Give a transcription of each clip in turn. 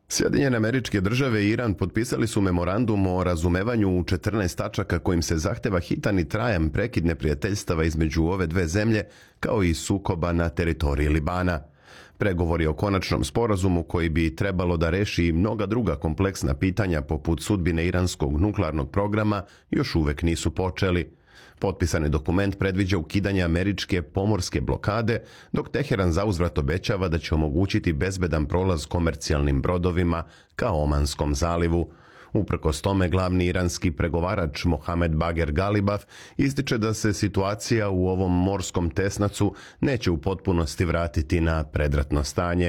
Sjedinjene Američke Države i Iran potpisali su memorandum o razumevanju u 14 tačaka kojim se zahteva hitan i trajan prekid neprijateljstava između ove dve zemlje, kao i sukoba na teritoriji Libana. Pregovori o konačnom sporazumu koji bi trebalo da reši i mnoga druga kompleksna pitanja poput sudbine iranskog nuklearnog programa još uvek nisu počeli. Potpisani dokument predviđa ukidanje američke pomorske blokade, dok Teheran zauzvrat obećava da će omogućiti bezbedan prolaz komercijalnim brodovima ka Omanskom zalivu. Uprkos tome, glavni iranski pregovarač Mohamed Bager Galibaf ističe da se situacija u ovom morskom tesnacu neće u potpunosti vratiti na predratno stanje.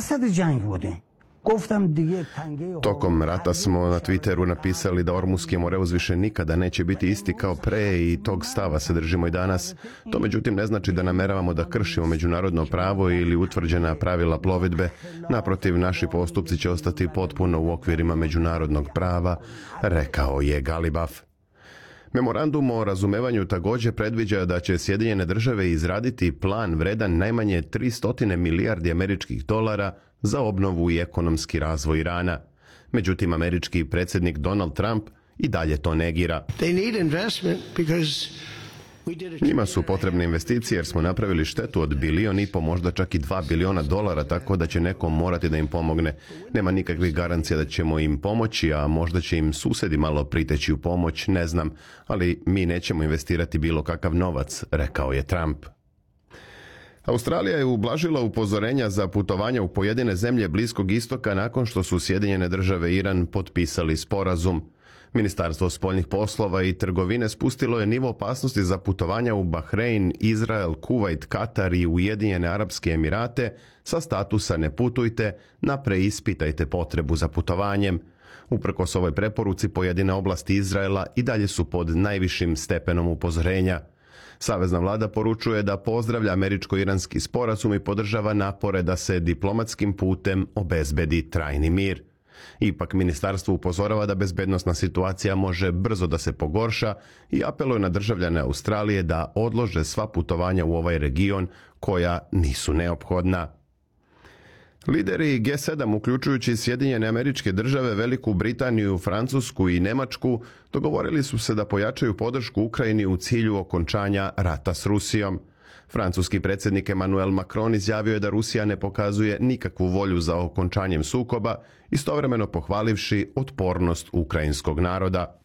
Tokom rata smo na Twitteru napisali da Ormuski Moreus više nikada neće biti isti kao pre i tog stava se držimo i danas. To međutim ne znači da nameravamo da kršimo međunarodno pravo ili utvrđena pravila plovidbe. Naprotiv, naši postupci će ostati potpuno u okvirima međunarodnog prava, rekao je Galibaf. Memorandum o razumevanju također predviđa da će Sjedinjene Države izraditi plan vredan najmanje 300 milijardi američkih dolara za obnovu i ekonomski razvoj Irana. Međutim, američki predsjednik Donald Trump i dalje to negira. Njima su potrebne investicije jer smo napravili štetu od $1,5 biliona, možda čak i $2 biliona, tako da će neko morati da im pomogne. Nema nikakvih garancija da ćemo im pomoći, a možda će im susedi malo priteći u pomoć, ne znam, ali mi nećemo investirati bilo kakav novac, rekao je Trump. Australija je ublažila upozorenja za putovanja u pojedine zemlje Bliskog istoka nakon što su Sjedinjene Države i Iran potpisali sporazum. Ministarstvo spoljnih poslova i trgovine spustilo je nivo opasnosti za putovanja u Bahrein, Izrael, Kuvajt, Katar i Ujedinjene Arapske Emirate sa statusa ne putujte na preispitajte potrebu za putovanjem. Uprkos ovoj preporuci, pojedine oblasti Izraela i dalje su pod najvišim stepenom upozorenja. Savezna vlada poručuje da pozdravlja američko-iranski sporazum i podržava napore da se diplomatskim putem obezbedi trajni mir. Ipak ministarstvo upozorava da bezbednosna situacija može brzo da se pogorša i apeluje na državljane Australije da odlože sva putovanja u ovaj region koja nisu neophodna. Lideri G7, uključujući Sjedinjene Američke Države, Veliku Britaniju, Francusku i Nemačku, dogovorili su se da pojačaju podršku Ukrajini u cilju okončanja rata s Rusijom. Francuski predsjednik Emmanuel Macron izjavio je da Rusija ne pokazuje nikakvu volju za okončanjem sukoba, istovremeno pohvalivši otpornost ukrajinskog naroda.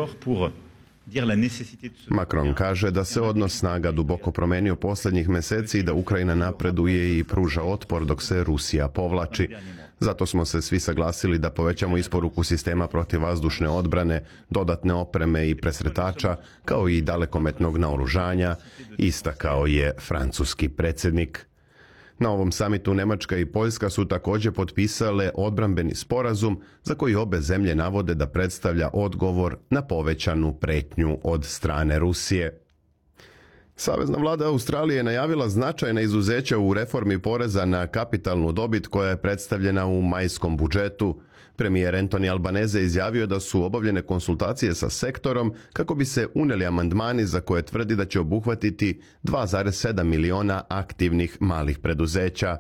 Macron kaže da se odnos snaga duboko promenio posljednjih mjeseci i da Ukrajina napreduje i pruža otpor dok se Rusija povlači. Zato smo se svi saglasili da povećamo isporuku sistema protivvazdušne odbrane, dodatne opreme i presretača, kao i dalekometnog naoružanja, istakao je francuski predsjednik. Na ovom samitu Nemačka i Poljska su također potpisale odbrambeni sporazum za koji obe zemlje navode da predstavlja odgovor na povećanu pretnju od strane Rusije. Savezna vlada Australije je najavila značajna izuzeća u reformi poreza na kapitalnu dobit koja je predstavljena u majskom budžetu. Premijer Anthony Albanese izjavio da su obavljene konsultacije sa sektorom kako bi se uneli amandmani za koje tvrdi da će obuhvatiti 2,7 miliona aktivnih malih preduzeća.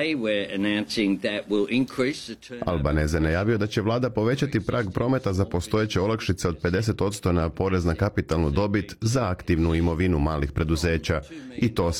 Albanese najavio da će vlada povećati prag prometa za postojeće olakšice od 50% na porez na kapitalnu dobit za aktivnu imovinu malih preduzeća i to